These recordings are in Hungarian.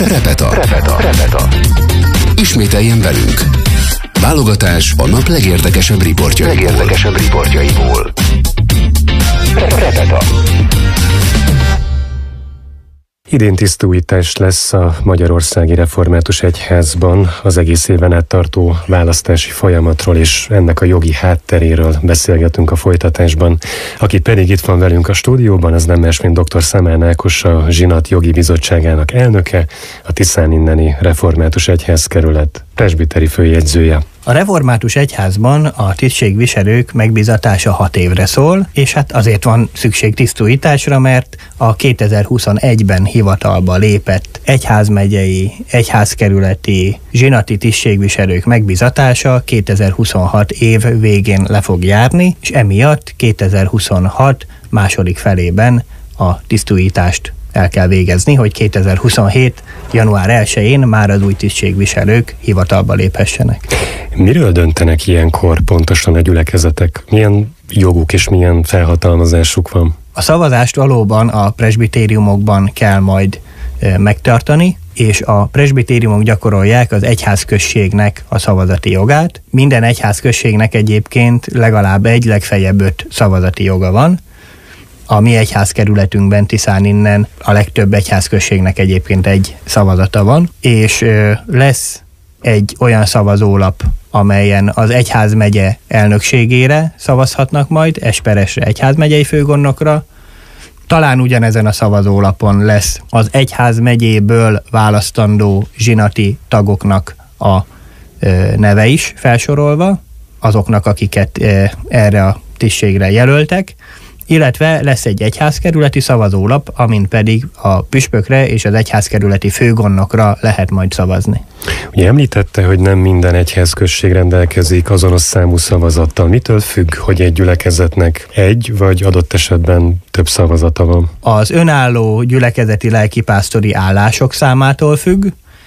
Repeta. Ismételjen velünk. Válogatás a nap legérdekesebb riportjaiból. Repeta. Idén tisztújítás lesz a Magyarországi Református Egyházban. Az egész éven át tartó választási folyamatról és ennek a jogi hátteréről beszélgetünk a folytatásban. Aki pedig itt van velünk a stúdióban, az nem más, mint dr. Szemán Ákos, a Zsinat Jogi Bizottságának elnöke, a Tiszán inneni Református Egyházkerület presbiteri főjegyzője. A Református Egyházban a tisztségviselők megbízatása 6 évre szól, és hát azért van szükség tisztújításra, mert a 2021-ben hivatalba lépett egyházmegyei, egyházkerületi, zsinati tisztségviselők megbízatása 2026 év végén le fog járni, és emiatt 2026 második felében a tisztújítást el kell végezni, hogy 2027. január 1-én már az új tisztségviselők hivatalba léphessenek. Miről döntenek ilyenkor pontosan a gyülekezetek? Milyen joguk és milyen felhatalmazásuk van? A szavazást valóban a presbitériumokban kell majd megtartani, és a presbitériumok gyakorolják az egyházközségnek a szavazati jogát. Minden egyházközségnek egyébként legalább egy, legfeljebb 5 szavazati joga van. A mi egyházkerületünkben, Tiszán innen a legtöbb egyházközségnek egyébként egy szavazata van, és lesz egy olyan szavazólap, amelyen az egyházmegye elnökségére szavazhatnak majd, Esperesre, egyházmegyei főgondnokra. Talán ugyanezen a szavazólapon lesz az egyházmegyéből választandó zsinati tagoknak a neve is felsorolva, azoknak, akiket erre a tisztségre jelöltek, illetve lesz egy egyházkerületi szavazólap, amin pedig a püspökre és az egyházkerületi főgondnokra lehet majd szavazni. Ugye említette, hogy nem minden egyházközség rendelkezik azonos számú szavazattal. Mitől függ, hogy egy gyülekezetnek egy vagy adott esetben több szavazata van? Az önálló gyülekezeti lelkipásztori állások számától függ,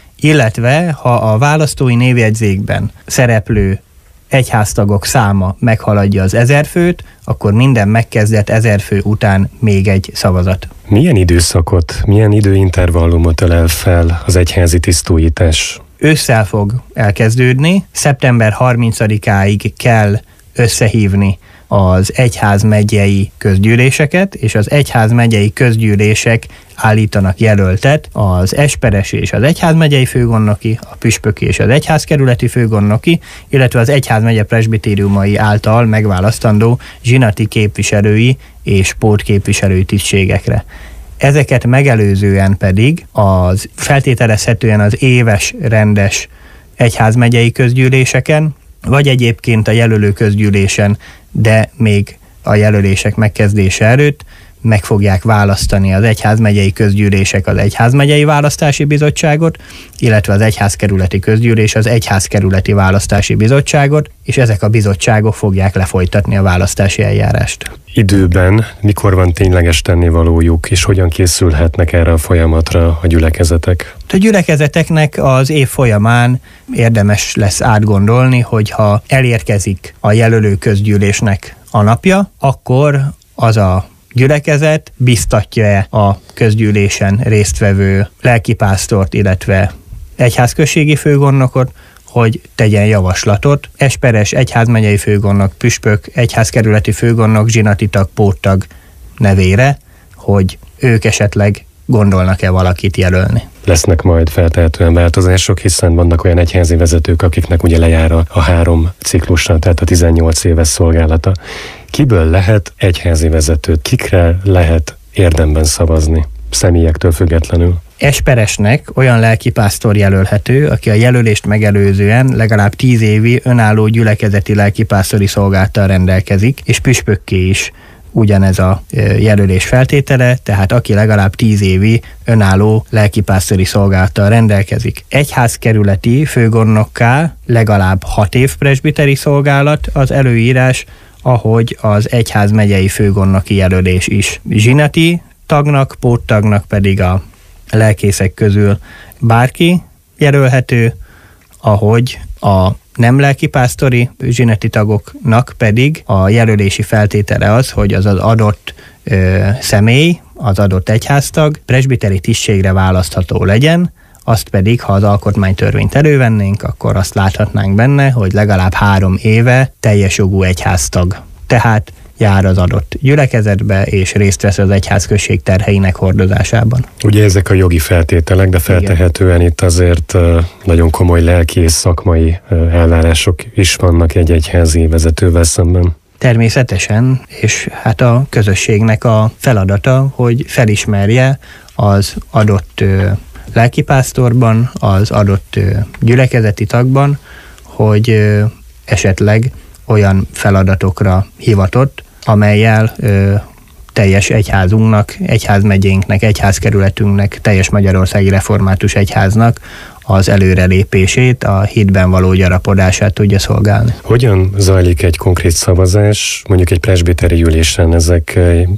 illetve ha a választói névjegyzékben szereplő egyháztagok száma meghaladja az 1000 főt, akkor minden megkezdett 1000 fő után még egy szavazat. Milyen időszakot, milyen időintervallumot ölel fel az egyházi tisztújítás? Ősszel fog elkezdődni, szeptember 30-áig kell összehívni az egyházmegyei közgyűléseket, és az egyházmegyei közgyűlések állítanak jelöltet az esperesi és az egyházmegyei főgondnoki, a püspöki és az egyházkerületi főgondnoki, illetve az egyházmegye presbitériumai által megválasztandó zsinati képviselői és pótképviselői tisztségekre. Ezeket megelőzően pedig az feltételezhetően az éves rendes egyházmegyei közgyűléseken, vagy egyébként a jelölő közgyűlésen, de még a jelölések megkezdése előtt meg fogják választani az egyházmegyei közgyűlések az egyházmegyei választási bizottságot, illetve az egyházkerületi közgyűlés az egyházkerületi választási bizottságot, és ezek a bizottságok fogják lefolytatni a választási eljárást. Időben mikor van tényleges tennivalójuk, és hogyan készülhetnek erre a folyamatra a gyülekezetek? A gyülekezeteknek az év folyamán érdemes lesz átgondolni, hogyha elérkezik a jelölő közgyűlésnek a napja, akkor az a gyülekezet biztatja-e a közgyűlésen résztvevő lelkipásztort, illetve egyházközségi főgondnokot, hogy tegyen javaslatot esperes, egyházmegyei főgondnok, püspök, egyházkerületi főgondnok, zsinati tag, póttag nevére, hogy ők esetleg gondolnak-e valakit jelölni. Lesznek majd feltehetően változások, hiszen vannak olyan egyházi vezetők, akiknek ugye lejár a 3 ciklusra, tehát a 18 éves szolgálata. Kiből lehet egyházi vezetőt, kikre lehet érdemben szavazni, személyektől függetlenül? Esperesnek olyan lelkipásztor jelölhető, aki a jelölést megelőzően legalább 10 évi önálló gyülekezeti lelkipásztori szolgálattal rendelkezik, és püspökké is ugyanez a jelölés feltétele, tehát aki legalább 10 évi önálló lelkipásztori szolgálattal rendelkezik. Egyházkerületi főgondnokká legalább 6 év presbiteri szolgálat az előírás, ahogy az egyházmegyei főgondnoki jelölés is. Zsinati tagnak, póttagnak pedig a lelkészek közül bárki jelölhető, ahogy a nem lelkipásztori zsinati tagoknak pedig a jelölési feltétele az, hogy az adott személy, az adott egyháztag presbiteri tisztségre választható legyen, azt pedig, ha az alkotmánytörvényt elővennénk, akkor azt láthatnánk benne, hogy legalább 3 éve teljes jogú egyháztag. Tehát jár az adott gyülekezetbe, és részt vesz az egyházközség terheinek hordozásában. Ugye ezek a jogi feltételek, de feltehetően itt azért nagyon komoly lelki és szakmai elvárások is vannak egy egyházi vezetővel szemben. Természetesen, és hát a közösségnek a feladata, hogy felismerje az adott lelkipásztorban, az adott gyülekezeti tagban, hogy esetleg olyan feladatokra hivatott, amellyel teljes egyházunknak, egyházmegyénknek, egyházkerületünknek, teljes magyarországi református egyháznak az előrelépését, a hitben való gyarapodását tudja szolgálni. Hogyan zajlik egy konkrét szavazás, mondjuk egy presbiteri ülésen? Ezek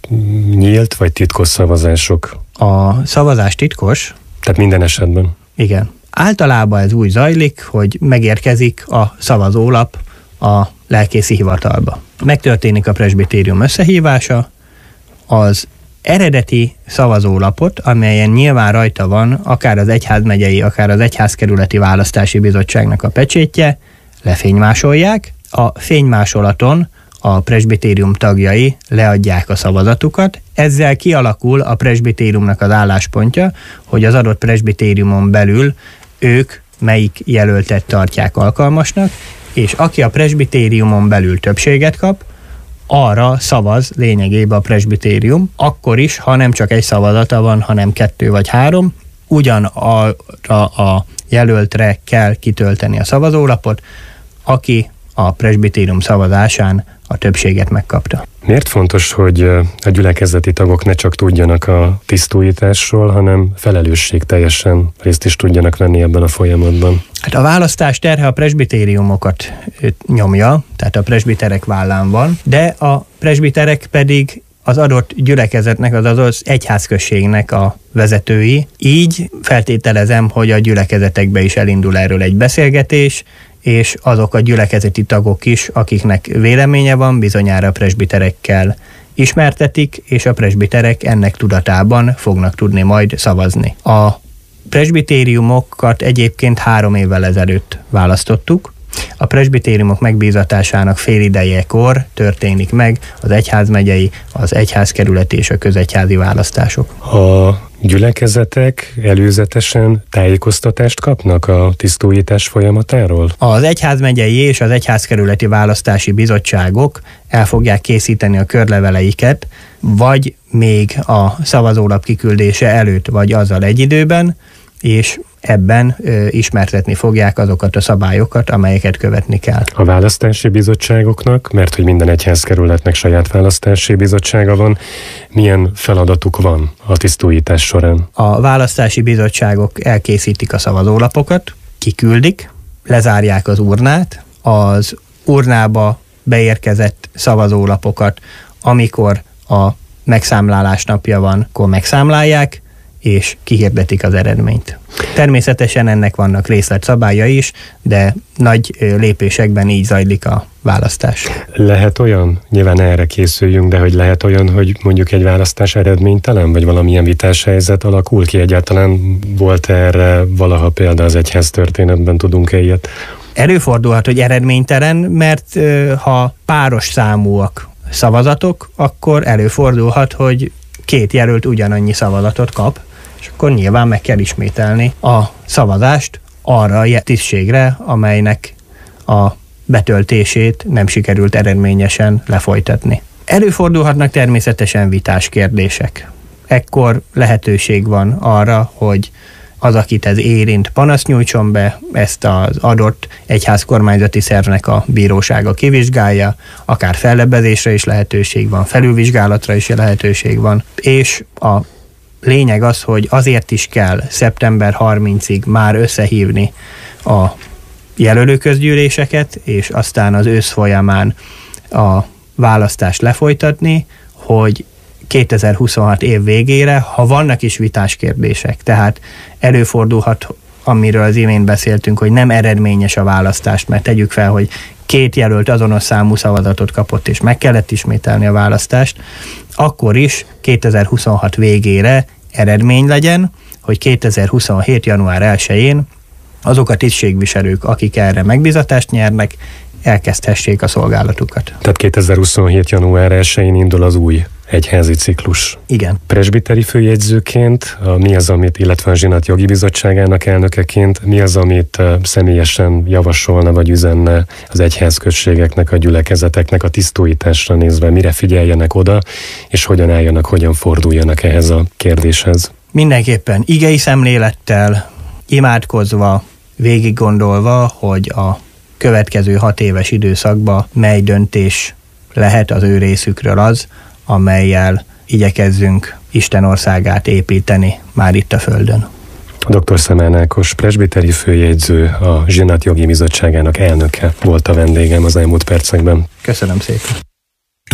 nyílt vagy titkos szavazások? A szavazás titkos. Tehát minden esetben? Igen. Általában ez úgy zajlik, hogy megérkezik a szavazólap a lelkészi hivatalba. Megtörténik a presbitérium összehívása, az eredeti szavazólapot, amelyen nyilván rajta van akár az egyházmegyei, akár az egyházkerületi választási bizottságnak a pecsétje, lefénymásolják. A fénymásolaton a presbitérium tagjai leadják a szavazatukat, ezzel kialakul a presbitériumnak az álláspontja, hogy az adott presbitériumon belül ők melyik jelöltet tartják alkalmasnak, és aki a presbitériumon belül többséget kap, arra szavaz lényegében a presbitérium, akkor is, ha nem csak egy szavazata van, hanem 2 vagy 3, ugyanarra a jelöltre kell kitölteni a szavazólapot, aki a presbitérium szavazásán a többséget megkapta. Miért fontos, hogy a gyülekezeti tagok ne csak tudjanak a tisztújításról, hanem felelősségteljesen részt is tudjanak venni ebben a folyamatban? Hát a választás terhe a presbitériumokat nyomja, tehát a presbiterek vállán van, de a presbiterek pedig az adott gyülekezetnek, az egyházközségnek a vezetői. Így feltételezem, hogy a gyülekezetekbe is elindul erről egy beszélgetés, és azok a gyülekezeti tagok is, akiknek véleménye van, bizonyára a presbiterekkel ismertetik, és a presbiterek ennek tudatában fognak tudni majd szavazni. A presbitériumokat egyébként 3 évvel ezelőtt választottuk. A presbitériumok megbízatásának félidejekor történik meg az egyházmegyei, az egyházkerületi és a közegyházi választások. A gyülekezetek előzetesen tájékoztatást kapnak a tisztújítás folyamatáról? Az egyházmegyei és az egyházkerületi választási bizottságok el fogják készíteni a körleveleiket, vagy még a szavazólap kiküldése előtt, vagy azzal egy időben, és ebben ismertetni fogják azokat a szabályokat, amelyeket követni kell. A választási bizottságoknak, mert hogy minden egyházkerületnek saját választási bizottsága van, milyen feladatuk van a tisztújítás során? A választási bizottságok elkészítik a szavazólapokat, kiküldik, lezárják az urnát, az urnába beérkezett szavazólapokat, amikor a megszámlálás napja van, akkor megszámlálják, és kihirdetik az eredményt. Természetesen ennek vannak részletszabályai is, de nagy lépésekben így zajlik a választás. Lehet olyan, nyilván erre készüljünk, de hogy lehet olyan, hogy mondjuk egy választás eredménytelen, vagy valamilyen vitás helyzet alakul ki? Egyáltalán volt erre valaha példa az egyház történetben, tudunk-e ilyet? Előfordulhat, hogy eredménytelen, mert ha páros számúak szavazatok, akkor előfordulhat, hogy 2 jelölt ugyanannyi szavazatot kap, és akkor nyilván meg kell ismételni a szavazást arra a tisztségre, amelynek a betöltését nem sikerült eredményesen lefolytatni. Előfordulhatnak természetesen vitás kérdések. Ekkor lehetőség van arra, hogy az, akit ez érint, panaszt nyújtson be, ezt az adott egyházkormányzati szervnek a bírósága kivizsgálja, akár fellebbezésre is lehetőség van, felülvizsgálatra is lehetőség van, és a lényeg az, hogy azért is kell szeptember 30-ig már összehívni a jelölőközgyűléseket, és aztán az ősz folyamán a választást lefolytatni, hogy 2026 év végére, ha vannak is vitás kérdések, tehát előfordulhat, amiről az imént beszéltünk, hogy nem eredményes a választást, mert tegyük fel, hogy 2 jelölt azonos számú szavazatot kapott, és meg kellett ismételni a választást, akkor is 2026 végére eredmény legyen, hogy 2027. január 1-én azok a tisztségviselők, akik erre megbízatást nyernek, elkezdhessék a szolgálatukat. Tehát 2027. január 1-én indul az új egyházi ciklus. Igen. Presbiteri főjegyzőként mi az, amit, illetve a Zsinat Jogi Bizottságának elnökeként, mi az, amit személyesen javasolna vagy üzenne az egyházközségeknek, a gyülekezeteknek a tisztújításra nézve, mire figyeljenek oda, és hogyan álljanak, hogyan forduljanak ehhez a kérdéshez? Mindenképpen igei szemlélettel, imádkozva, végig gondolva, hogy a következő 6 éves időszakban mely döntés lehet az ő részükről az, amellyel igyekezzünk Isten országát építeni már itt a Földön. Dr. Szemán Ákos, presbiteri főjegyző, a Zsinat Jogi Bizottságának elnöke volt a vendégem az elmúlt percekben. Köszönöm szépen.